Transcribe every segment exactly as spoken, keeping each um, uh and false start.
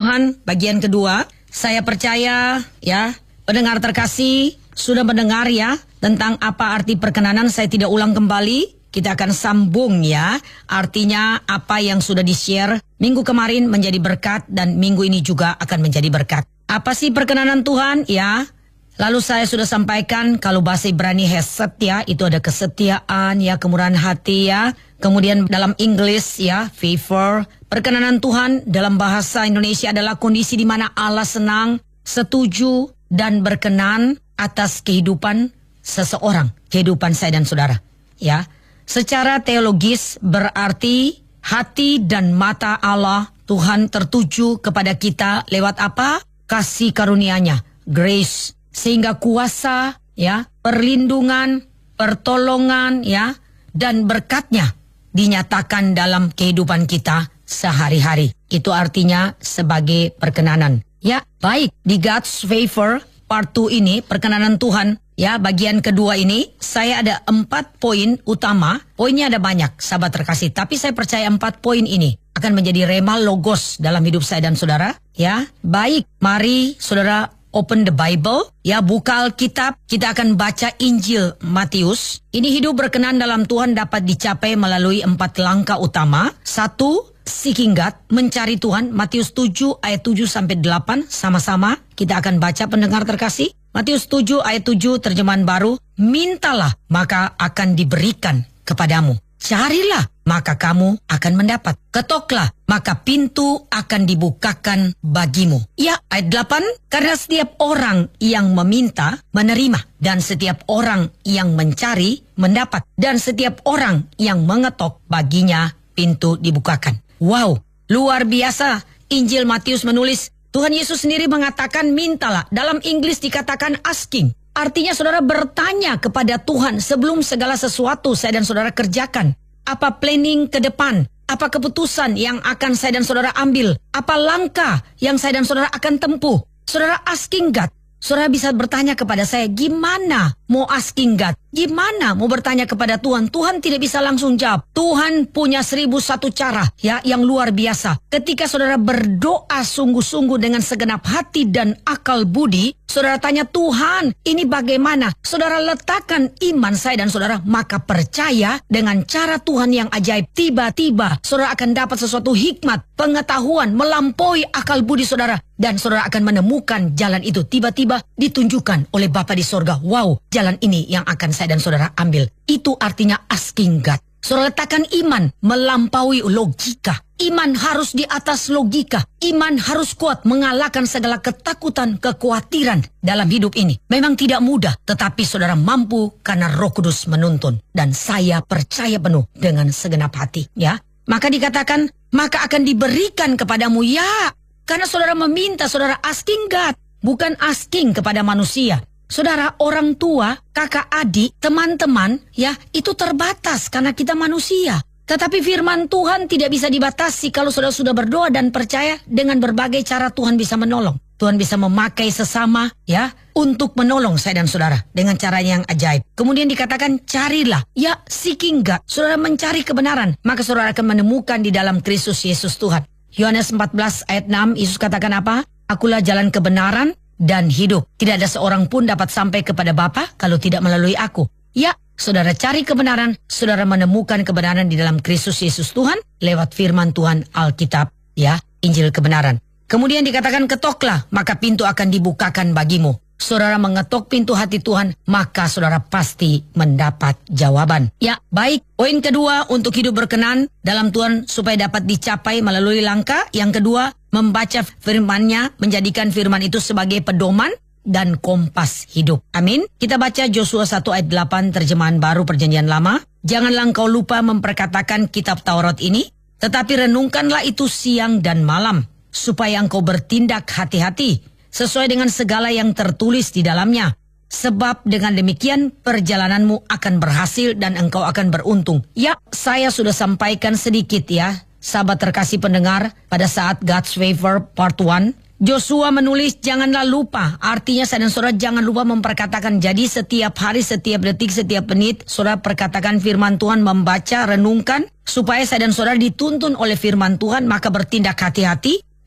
Tuhan, bagian kedua. Saya percaya ya, pendengar terkasih sudah mendengar ya tentang apa arti perkenanan. Saya tidak ulang kembali. Kita akan sambung ya. Artinya apa yang sudah di-share minggu kemarin menjadi berkat dan minggu ini juga akan menjadi berkat. Apa sih perkenanan Tuhan ya? Lalu saya sudah sampaikan kalau bahasa Ibrani hesed ya, itu ada kesetiaan ya, kemurahan hati ya. Kemudian dalam Inggris ya, favor. Perkenanan Tuhan dalam bahasa Indonesia adalah kondisi di mana Allah senang, setuju dan berkenan atas kehidupan seseorang, kehidupan saya dan saudara ya. Secara teologis berarti hati dan mata Allah Tuhan tertuju kepada kita lewat apa? Kasih karunia-Nya, grace. Sehingga kuasa ya, perlindungan, pertolongan ya, dan berkat-Nya dinyatakan dalam kehidupan kita sehari-hari. Itu artinya sebagai perkenanan. Ya, baik, di God's favor part dua ini, perkenanan Tuhan. Ya, bagian kedua ini, saya ada empat poin utama. Poinnya ada banyak, sahabat terkasih. Tapi saya percaya empat poin ini akan menjadi rema logos dalam hidup saya dan saudara. Ya, baik, mari saudara open the Bible. Ya, buka Alkitab. Kita akan baca Injil Matius. Ini hidup berkenan dalam Tuhan dapat dicapai melalui empat langkah utama. Satu, seeking God, mencari Tuhan. Matius tujuh ayat tujuh sampai delapan. Sama-sama kita akan baca, pendengar terkasih. Matius tujuh ayat tujuh terjemahan baru. Mintalah maka akan diberikan kepadamu. Carilah maka kamu akan mendapat. Ketoklah maka pintu akan dibukakan bagimu. Ya, ayat delapan. Karena setiap orang yang meminta menerima, dan setiap orang yang mencari mendapat, dan setiap orang yang mengetok baginya pintu dibukakan. Wow, luar biasa. Injil Matius menulis, Tuhan Yesus sendiri mengatakan mintalah. Dalam Inggris dikatakan asking. Artinya saudara bertanya kepada Tuhan sebelum segala sesuatu saya dan saudara kerjakan. Apa planning ke depan? Apa keputusan yang akan saya dan saudara ambil? Apa langkah yang saya dan saudara akan tempuh? Saudara asking God. Saudara bisa bertanya kepada saya, gimana mau asking God? Gimana mau bertanya kepada Tuhan? Tuhan tidak bisa langsung jawab. Tuhan punya seribu satu cara ya yang luar biasa. Ketika saudara berdoa sungguh-sungguh dengan segenap hati dan akal budi, saudara tanya, Tuhan ini bagaimana? Saudara letakkan iman saya dan saudara, maka percaya dengan cara Tuhan yang ajaib. Tiba-tiba saudara akan dapat sesuatu hikmat, pengetahuan, melampaui akal budi saudara. Dan saudara akan menemukan jalan itu. Tiba-tiba ditunjukkan oleh Bapa di sorga. Wow, jalan ini yang akan saya dan saudara ambil. Itu artinya asking God. Saudara letakkan iman melampaui logika. Iman harus di atas logika. Iman harus kuat mengalahkan segala ketakutan, kekhawatiran dalam hidup ini. Memang tidak mudah, tetapi saudara mampu karena Roh Kudus menuntun. Dan saya percaya penuh dengan segenap hati. Ya, maka dikatakan, maka akan diberikan kepadamu. Ya, karena saudara meminta, saudara asking God. Bukan asking kepada manusia. Saudara, orang tua, kakak adik, teman-teman, ya, itu terbatas karena kita manusia. Tetapi firman Tuhan tidak bisa dibatasi kalau saudara sudah berdoa dan percaya dengan berbagai cara Tuhan bisa menolong. Tuhan bisa memakai sesama, ya, untuk menolong saya dan saudara dengan cara yang ajaib. Kemudian dikatakan, carilah, ya, seeking God. Saudara mencari kebenaran, maka saudara akan menemukan di dalam Kristus Yesus Tuhan. Yohanes empat belas ayat enam, Yesus katakan apa? Akulah jalan kebenaran dan hidup. Tidak ada seorang pun dapat sampai kepada Bapa kalau tidak melalui aku. Ya, saudara cari kebenaran, saudara menemukan kebenaran di dalam Kristus Yesus Tuhan lewat firman Tuhan Alkitab, ya, Injil kebenaran. Kemudian dikatakan ketoklah, maka pintu akan dibukakan bagimu. Saudara mengetok pintu hati Tuhan, maka saudara pasti mendapat jawaban. Ya, baik. Poin kedua untuk hidup berkenan dalam Tuhan supaya dapat dicapai melalui langkah. Yang kedua, membaca firman-Nya, menjadikan firman itu sebagai pedoman dan kompas hidup. Amin. Kita baca Yosua satu ayat delapan terjemahan baru perjanjian lama. Janganlah engkau lupa memperkatakan kitab Taurat ini, tetapi renungkanlah itu siang dan malam, supaya engkau bertindak hati-hati sesuai dengan segala yang tertulis di dalamnya. Sebab dengan demikian perjalananmu akan berhasil dan engkau akan beruntung. Ya, saya sudah sampaikan sedikit ya, sahabat terkasih pendengar, pada saat God's Favor Part one. Joshua menulis janganlah lupa. Artinya saya dan saudara jangan lupa memperkatakan. Jadi setiap hari, setiap detik, setiap menit saudara perkatakan firman Tuhan, membaca, renungkan. Supaya saya dan saudara dituntun oleh firman Tuhan, maka bertindak hati-hati.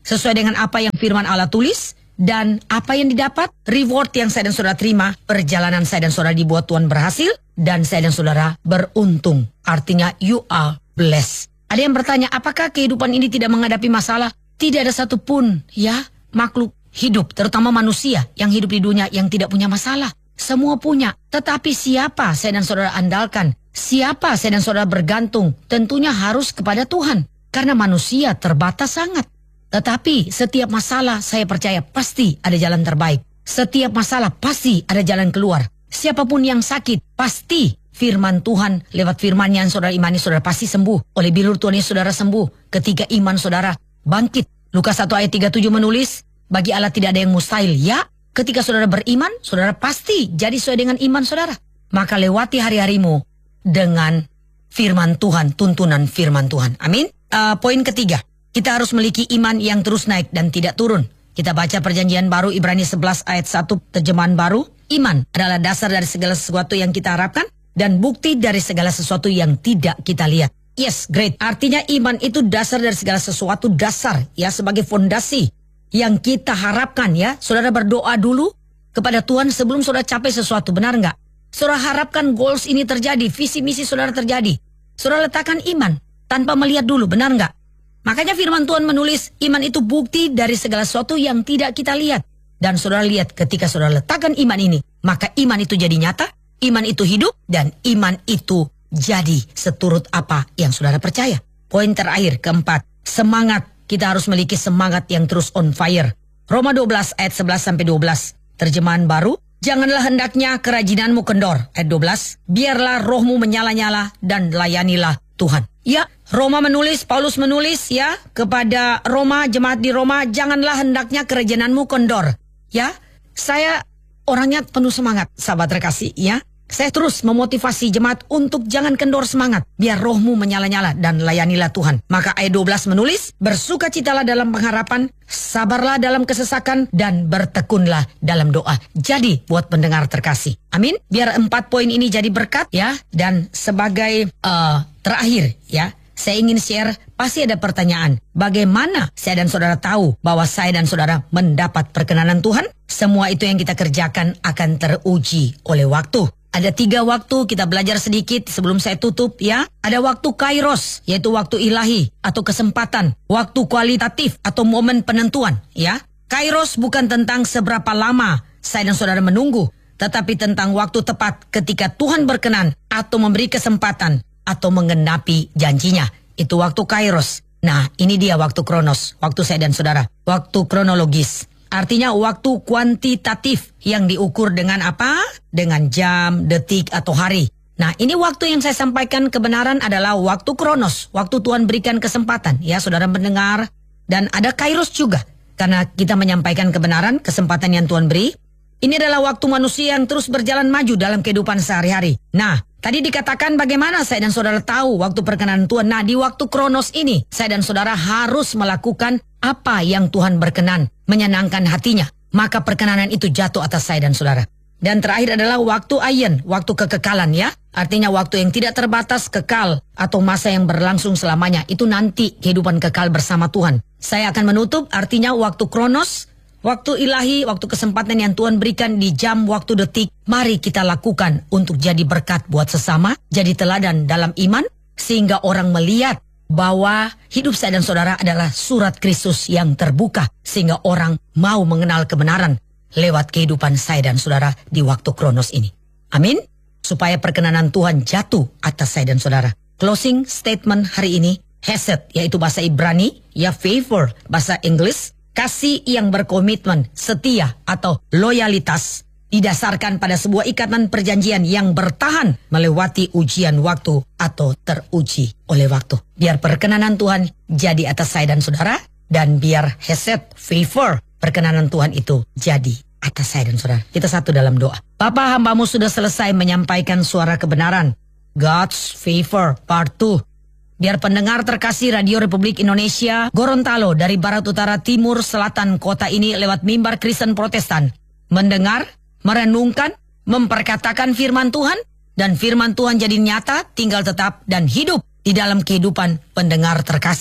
sesuai dengan apa yang firman Allah tulis. Dan apa yang didapat, reward yang saya dan saudara terima, perjalanan saya dan saudara dibuat Tuhan berhasil, dan saya dan saudara beruntung. Artinya you are blessed. Ada yang bertanya, apakah kehidupan ini tidak menghadapi masalah? Tidak ada satupun ya makhluk hidup, terutama manusia yang hidup di dunia yang tidak punya masalah. Semua punya. Tetapi siapa saya dan saudara andalkan? Siapa saya dan saudara bergantung? Tentunya harus kepada Tuhan. Karena manusia terbatas sangat. Tetapi setiap masalah saya percaya pasti ada jalan terbaik. Setiap masalah pasti ada jalan keluar. Siapapun yang sakit pasti firman Tuhan lewat firman yang saudara imani saudara pasti sembuh. Oleh bilur Tuhan Yesus saudara sembuh ketika iman saudara bangkit. Lukas satu ayat tiga puluh tujuh menulis, bagi Allah tidak ada yang mustahil. Ya, ketika saudara beriman, saudara pasti jadi sesuai dengan iman saudara. Maka lewati hari-harimu dengan firman Tuhan, tuntunan firman Tuhan. Amin. Uh, poin ketiga. Kita harus memiliki iman yang terus naik dan tidak turun. Kita baca perjanjian baru Ibrani sebelas ayat satu terjemahan baru. Iman adalah dasar dari segala sesuatu yang kita harapkan dan bukti dari segala sesuatu yang tidak kita lihat. Yes, great. Artinya iman itu dasar dari segala sesuatu, dasar ya sebagai fondasi yang kita harapkan ya. Saudara berdoa dulu kepada Tuhan sebelum saudara capai sesuatu, benar nggak? Saudara harapkan goals ini terjadi, visi misi saudara terjadi. Saudara letakkan iman tanpa melihat dulu, benar nggak? Makanya firman Tuhan menulis, iman itu bukti dari segala sesuatu yang tidak kita lihat. Dan saudara lihat ketika saudara letakkan iman ini, maka iman itu jadi nyata, iman itu hidup, dan iman itu jadi seturut apa yang saudara percaya. Poin terakhir, keempat, semangat. Kita harus memiliki semangat yang terus on fire. Roma dua belas ayat sebelas sampai dua belas. Terjemahan baru, janganlah hendaknya kerajinanmu kendor. Ayat dua belas, biarlah rohmu menyala-nyala dan layanilah Tuhan. Ya, Roma menulis, Paulus menulis ya kepada Roma, jemaat di Roma, janganlah hendaknya kerajinanmu kendor. Ya, saya orangnya penuh semangat, sahabat terkasih ya. Saya terus memotivasi jemaat untuk jangan kendor semangat, biar rohmu menyala-nyala dan layanilah Tuhan. Maka ayat dua belas menulis, bersukacitalah dalam pengharapan, sabarlah dalam kesesakan, dan bertekunlah dalam doa. Jadi buat pendengar terkasih, amin. Biar empat poin ini jadi berkat ya. Dan sebagai uh, terakhir ya, saya ingin share, pasti ada pertanyaan. Bagaimana saya dan saudara tahu bahwa saya dan saudara mendapat perkenanan Tuhan? Semua itu yang kita kerjakan akan teruji oleh waktu. Ada tiga waktu, kita belajar sedikit sebelum saya tutup ya. Ada waktu kairos, yaitu waktu ilahi atau kesempatan. Waktu kualitatif atau momen penentuan ya. Kairos bukan tentang seberapa lama saya dan saudara menunggu, tetapi tentang waktu tepat ketika Tuhan berkenan atau memberi kesempatan atau menggenapi janjinya. Itu waktu kairos. Nah, ini dia waktu kronos, waktu saya dan saudara. Waktu kronologis. Artinya waktu kuantitatif yang diukur dengan apa? Dengan jam, detik, atau hari. Nah, ini waktu yang saya sampaikan kebenaran adalah waktu kronos. Waktu Tuhan berikan kesempatan. Ya, saudara mendengar. Dan ada kairos juga. Karena kita menyampaikan kebenaran, kesempatan yang Tuhan beri. Ini adalah waktu manusia yang terus berjalan maju dalam kehidupan sehari-hari. Nah, tadi dikatakan bagaimana saya dan saudara tahu waktu perkenanan Tuhan. Nah, di waktu kronos ini, saya dan saudara harus melakukan apa yang Tuhan berkenan, menyenangkan hatinya. Maka perkenanan itu jatuh atas saya dan saudara. Dan terakhir adalah waktu ayen, waktu kekekalan ya. Artinya waktu yang tidak terbatas, kekal, atau masa yang berlangsung selamanya. Itu nanti kehidupan kekal bersama Tuhan. Saya akan menutup, artinya waktu kronos, waktu ilahi, waktu kesempatan yang Tuhan berikan di jam, waktu, detik. Mari kita lakukan untuk jadi berkat buat sesama, jadi teladan dalam iman, sehingga orang melihat bahwa hidup saya dan saudara adalah surat Kristus yang terbuka, sehingga orang mau mengenal kebenaran lewat kehidupan saya dan saudara di waktu kronos ini. Amin. Supaya perkenanan Tuhan jatuh atas saya dan saudara. Closing statement hari ini, hesed, yaitu bahasa Ibrani, ya favor, bahasa Inggris, kasih yang berkomitmen, setia atau loyalitas, didasarkan pada sebuah ikatan perjanjian yang bertahan melewati ujian waktu atau teruji oleh waktu. Biar perkenanan Tuhan jadi atas saya dan saudara, dan biar hesed, favor, perkenanan Tuhan itu jadi atas saya dan saudara. Kita satu dalam doa. Bapa, hambamu sudah selesai menyampaikan suara kebenaran. God's favor part two. Biar pendengar terkasih Radio Republik Indonesia, Gorontalo dari barat, utara, timur, selatan kota ini lewat mimbar Kristen Protestan mendengar, merenungkan, memperkatakan firman Tuhan, dan firman Tuhan jadi nyata, tinggal tetap, dan hidup di dalam kehidupan pendengar terkasih.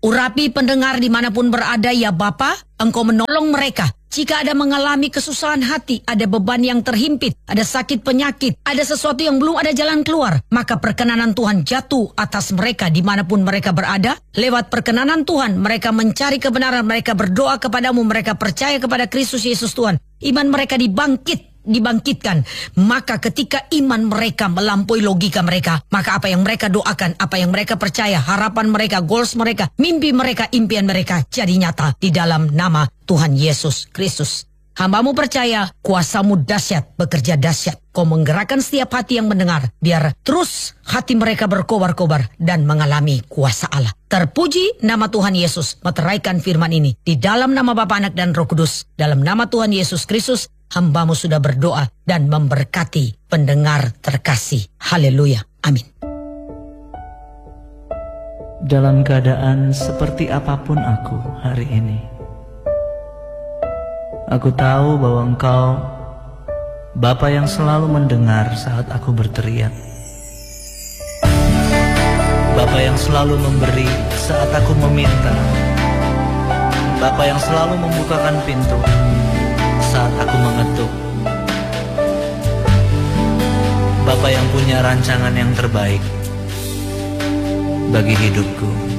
Urapi pendengar dimanapun berada ya Bapa, Engkau menolong mereka. Jika ada mengalami kesusahan hati, ada beban yang terhimpit, ada sakit penyakit, ada sesuatu yang belum ada jalan keluar, maka perkenanan Tuhan jatuh atas mereka dimanapun mereka berada. Lewat perkenanan Tuhan, mereka mencari kebenaran, mereka berdoa kepadamu, mereka percaya kepada Kristus Yesus Tuhan. Iman mereka dibangkit. dibangkitkan, maka ketika iman mereka melampaui logika mereka, maka apa yang mereka doakan, apa yang mereka percaya, harapan mereka, goals mereka, mimpi mereka, impian mereka jadi nyata di dalam nama Tuhan Yesus Kristus. Hambamu percaya kuasamu dahsyat, bekerja dahsyat. Kau menggerakkan setiap hati yang mendengar, biar terus hati mereka berkobar-kobar dan mengalami kuasa Allah. Terpuji nama Tuhan Yesus, meteraikan firman ini. Di dalam nama Bapa, Anak, dan Roh Kudus, dalam nama Tuhan Yesus Kristus, hambamu sudah berdoa dan memberkati pendengar terkasih. Haleluya. Amin. Dalam keadaan seperti apapun aku hari ini, aku tahu bahwa Engkau Bapa yang selalu mendengar saat aku berteriak, Bapa yang selalu memberi saat aku meminta, Bapa yang selalu membukakan pintu saat aku mengetuk, Bapa yang punya rancangan yang terbaik bagi hidupku.